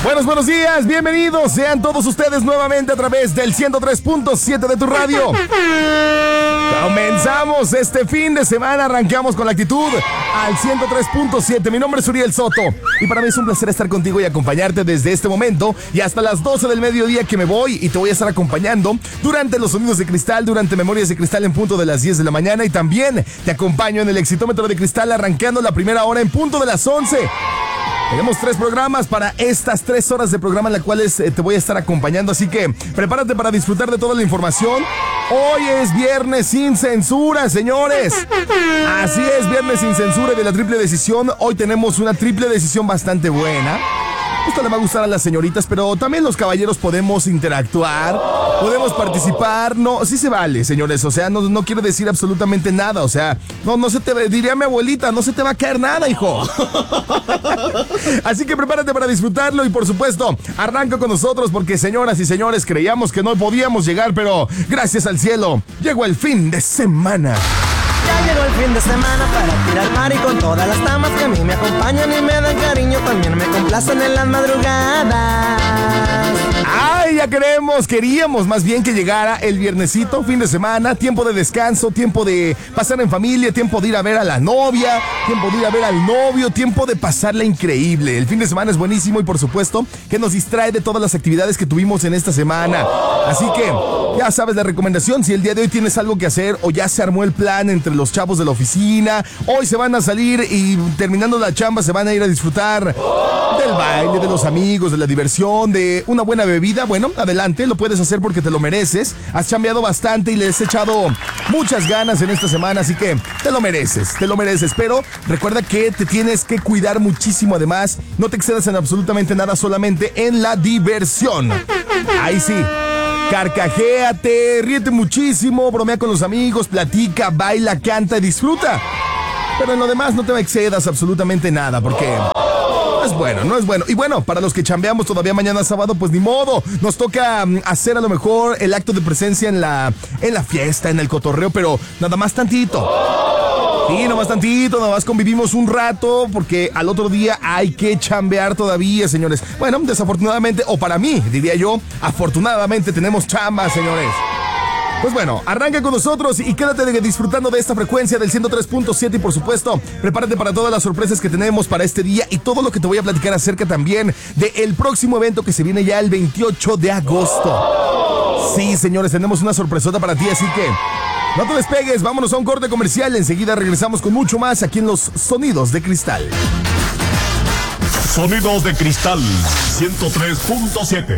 Buenos días, bienvenidos sean todos ustedes nuevamente a través del 103.7 de tu radio. Comenzamos este fin de semana, arrancamos con la actitud al 103.7. Mi nombre es Uriel Soto y para mí es un placer estar contigo y acompañarte desde este momento y hasta las 12 del mediodía que me voy y te voy a estar acompañando durante los sonidos de cristal, durante Memorias de Cristal en punto de las 10 de la mañana y también te acompaño en el Exitómetro de Cristal arrancando la primera hora en punto de las 11. Tenemos 3 programas para estas 3 horas de programa en las cuales te voy a estar acompañando, así que prepárate para disfrutar de toda la información. Hoy es viernes sin censura, señores. Así es, viernes sin censura de la triple decisión. Hoy tenemos una triple decisión bastante buena. Esto le va a gustar a las señoritas, pero también los caballeros podemos interactuar, podemos participar. No, sí se vale, señores. O sea, no quiere decir absolutamente nada. O sea, no se te diría mi abuelita, no se te va a caer nada, hijo. Así que prepárate para disfrutarlo y por supuesto, arranca con nosotros porque, señoras y señores, creíamos que no podíamos llegar, pero gracias al cielo, llegó el fin de semana. Ya llegó el fin de semana para tirar mar y con todas las damas que a mí me acompañan y me dan cariño, también me complacen en las madrugadas. Ay, ya queríamos más bien que llegara el viernesito, fin de semana, tiempo de descanso, tiempo de pasar en familia, tiempo de ir a ver a la novia, tiempo de ir a ver al novio, tiempo de pasarla increíble. El fin de semana es buenísimo y por supuesto que nos distrae de todas las actividades que tuvimos en esta semana. Así que ya sabes la recomendación, si el día de hoy tienes algo que hacer o ya se armó el plan entre los chavos de la oficina, hoy se van a salir y terminando la chamba se van a ir a disfrutar del baile, de los amigos, de la diversión, de una buena bebida. Bueno, adelante, lo puedes hacer porque te lo mereces. Has chambeado bastante y le has echado muchas ganas en esta semana, así que te lo mereces. Pero recuerda que te tienes que cuidar muchísimo. Además, no te excedas en absolutamente nada, solamente en la diversión. Ahí sí. Carcajéate, ríete muchísimo, bromea con los amigos, platica, baila, canta y disfruta. Pero en lo demás no te excedas absolutamente nada, porque no es bueno. Y bueno, para los que chambeamos todavía mañana sábado, pues ni modo. Nos toca hacer a lo mejor el acto de presencia en la fiesta, en el cotorreo, pero nada más tantito. Sí, nomás tantito, nada más convivimos un rato porque al otro día hay que chambear todavía, señores. Bueno, desafortunadamente, o para mí, diría yo, afortunadamente tenemos chamba, señores. Pues bueno, arranca con nosotros y quédate disfrutando de esta frecuencia del 103.7 y por supuesto, prepárate para todas las sorpresas que tenemos para este día y todo lo que te voy a platicar acerca también del próximo evento que se viene ya el 28 de agosto. Sí, señores, tenemos una sorpresota para ti, así que no te despegues, vámonos a un corte comercial. Enseguida regresamos con mucho más aquí en los Sonidos de Cristal. Sonidos de Cristal 103.7.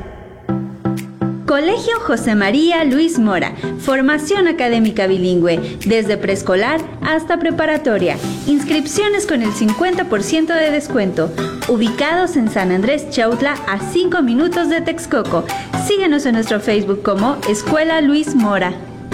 Colegio José María Luis Mora, formación académica bilingüe, desde preescolar hasta preparatoria. Inscripciones con el 50% de descuento. Ubicados en San Andrés Chautla, a 5 minutos de Texcoco. Síguenos en nuestro Facebook como Escuela Luis Mora.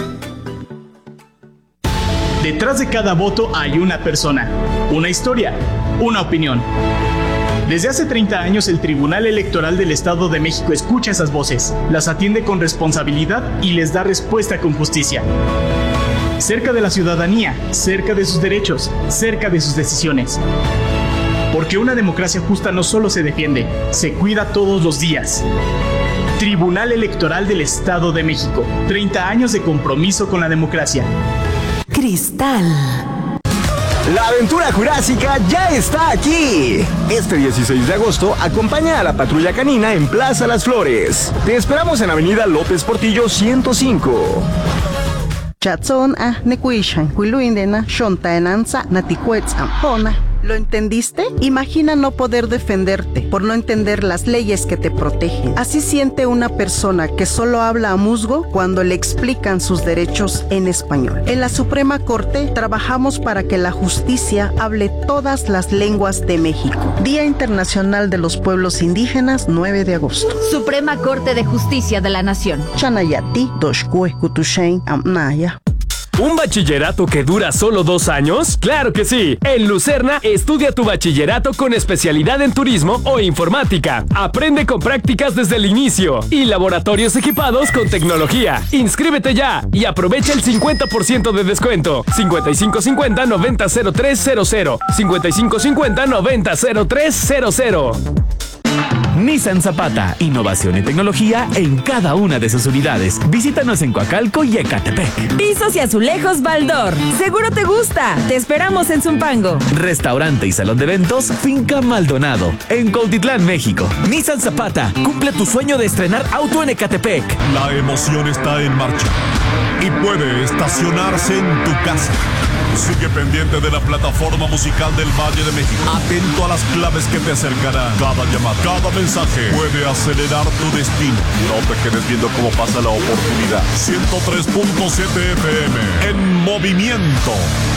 Detrás de cada voto hay una persona, una historia, una opinión. Desde hace 30 años el Tribunal Electoral del Estado de México escucha esas voces, las atiende con responsabilidad y les da respuesta con justicia. Cerca de la ciudadanía, cerca de sus derechos, cerca de sus decisiones. Porque una democracia justa no solo se defiende, se cuida todos los días. Tribunal Electoral del Estado de México, 30 años de compromiso con la democracia. Cristal. La aventura jurásica ya está aquí. Este 16 de agosto, acompaña a la Patrulla Canina en Plaza Las Flores. Te esperamos en Avenida López Portillo 105. Chatson nekuishan kuiluindena shontaenanza naticuetzam. ¿Lo entendiste? Imagina no poder defenderte por no entender las leyes que te protegen. Así siente una persona que solo habla a musgo cuando le explican sus derechos en español. En la Suprema Corte trabajamos para que la justicia hable todas las lenguas de México. Día Internacional de los Pueblos Indígenas, 9 de agosto. Suprema Corte de Justicia de la Nación. Chanayati, Doshkue, Kutushain, Amnaya. ¿Un bachillerato que dura solo 2 años? ¡Claro que sí! En Lucerna, estudia tu bachillerato con especialidad en turismo o informática. Aprende con prácticas desde el inicio y laboratorios equipados con tecnología. ¡Inscríbete ya y aprovecha el 50% de descuento! 5550-900300. 5550-900300. Nissan Zapata, innovación y tecnología en cada una de sus unidades. Visítanos en Coacalco y Ecatepec. Pisos y azulejos Baldor. Seguro te gusta. Te esperamos en Zumpango. Restaurante y salón de eventos Finca Maldonado, en Cuautitlán, México. Nissan Zapata, cumple tu sueño de estrenar auto en Ecatepec. La emoción está en marcha y puede estacionarse en tu casa. Sigue pendiente de la plataforma musical del Valle de México. Atento a las claves que te acercarán. Cada llamada, cada mensaje puede acelerar tu destino. No te quedes viendo cómo pasa la oportunidad. 103.7 FM en movimiento.